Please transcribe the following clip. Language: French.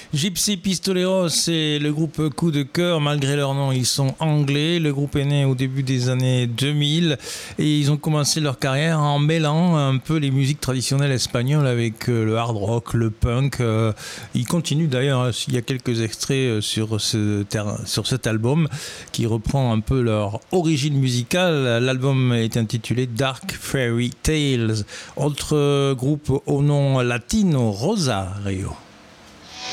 Gypsy Pistoleros, c'est le groupe coup de cœur. Malgré leur nom, ils sont anglais. Le groupe est né au début des années 2000 et ils ont commencé leur carrière en mêlant un peu les musiques traditionnelles espagnoles avec le hard rock, le punk. Ils continuent d'ailleurs, il y a quelques extraits sur cet album qui reprend un peu leur origine musicale. L'album est intitulé Dark Fairy Tales. Autre groupe au nom latino, Rosario.